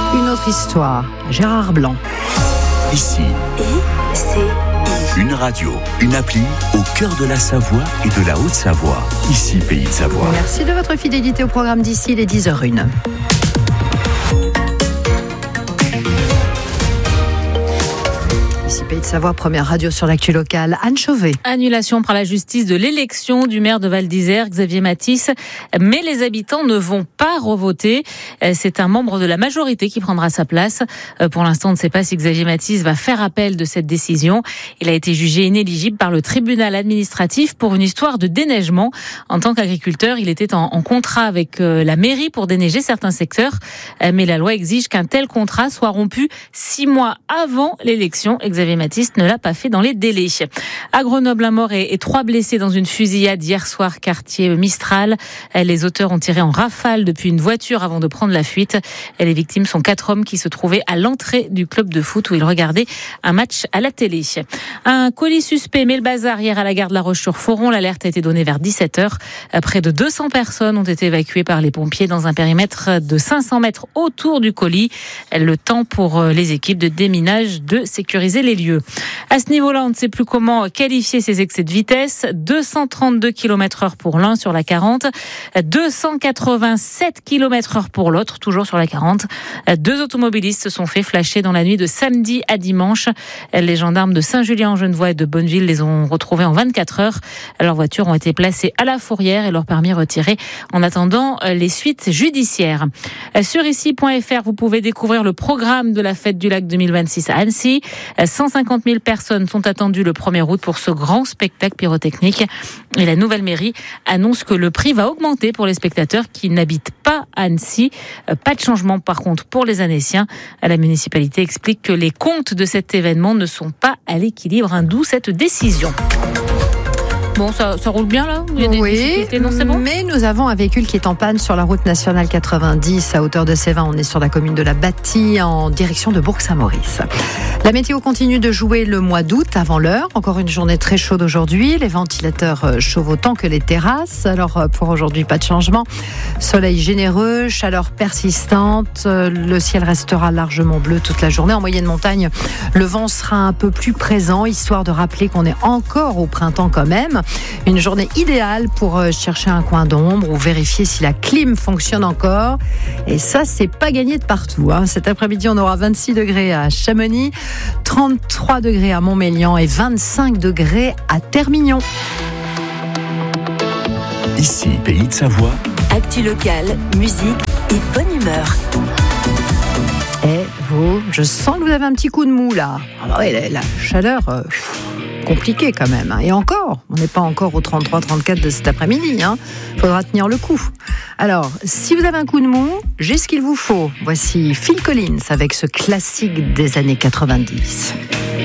Une autre histoire, Gérard Blanc. Ici, une radio, une appli au cœur de la Savoie et de la Haute-Savoie. Ici, Pays de Savoie. Merci de votre fidélité au programme d'ici, il est 10h01. Pays de Savoie, première radio sur l'actu locale. Anne Chauvet. Annulation par la justice de l'élection du maire de Val d'Isère, Xavier Matisse. Mais les habitants ne vont pas revoter. C'est un membre de la majorité qui prendra sa place. Pour l'instant, on ne sait pas si Xavier Matisse va faire appel de cette décision. Il a été jugé inéligible par le tribunal administratif pour une histoire de déneigement. En tant qu'agriculteur, il était en contrat avec la mairie pour déneiger certains secteurs. Mais la loi exige qu'un tel contrat soit rompu 6 mois avant l'élection. Xavier Matisse ne l'a pas fait dans les délais. À Grenoble, un mort et 3 blessés dans une fusillade hier soir, quartier Mistral. Les auteurs ont tiré en rafale depuis une voiture avant de prendre la fuite. Les victimes sont 4 hommes qui se trouvaient à l'entrée du club de foot où ils regardaient un match à la télé. Un colis suspect met le bazar hier à la gare de La Roche-sur-Foron. L'alerte a été donnée vers 17h. Près de 200 personnes ont été évacuées par les pompiers dans un périmètre de 500 mètres autour du colis. Le temps pour les équipes de déminage de sécuriser les lieux. À ce niveau-là, on ne sait plus comment qualifier ces excès de vitesse. 232 km/h pour l'un sur la 40, 287 km/h pour l'autre, toujours sur la 40. 2 automobilistes se sont fait flasher dans la nuit de samedi à dimanche. Les gendarmes de Saint-Julien-en-Genevois et de Bonneville les ont retrouvés en 24 heures. Leurs voitures ont été placées à la fourrière et leur permis retiré en attendant les suites judiciaires. Sur ici.fr, vous pouvez découvrir le programme de la Fête du Lac 2026 à Annecy. 150 000 personnes sont attendues le 1er août pour ce grand spectacle pyrotechnique. Et la nouvelle mairie annonce que le prix va augmenter pour les spectateurs qui n'habitent pas à Annecy. Pas de changement par contre pour les Annéciens. La municipalité explique que les comptes de cet événement ne sont pas à l'équilibre, d'où cette décision. Bon, ça roule bien là ? Il y a des difficultés, non, c'est bon ? Mais nous avons un véhicule qui est en panne sur la route nationale 90 à hauteur de Sévin. On est sur la commune de la Bâtie en direction de Bourg-Saint-Maurice. La météo continue de jouer le mois d'août avant l'heure. Encore une journée très chaude aujourd'hui. Les ventilateurs chauffent autant que les terrasses. Alors pour aujourd'hui, pas de changement. Soleil généreux, chaleur persistante. Le ciel restera largement bleu toute la journée. En moyenne montagne, le vent sera un peu plus présent, histoire de rappeler qu'on est encore au printemps quand même. Une journée idéale pour chercher un coin d'ombre ou vérifier si la clim fonctionne encore. Et ça, c'est pas gagné de partout. Cet après-midi, on aura 26 degrés à Chamonix, 33 degrés à Montmélian et 25 degrés à Termignon. Ici, Pays de Savoie. Actu locale, musique et bonne humeur. Et vous, je sens que vous avez un petit coup de mou là. Alors, la chaleur... compliqué quand même. Et encore, on n'est pas encore au 33-34 de cet après-midi. Faudra tenir le coup. Alors, si vous avez un coup de mou, j'ai ce qu'il vous faut. Voici Phil Collins avec ce classique des années 90.